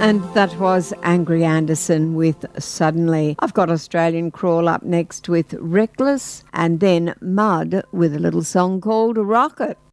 And that was Angry Anderson with Suddenly. I've got Australian Crawl up next with Reckless, and then Mud with a little song called Rocket.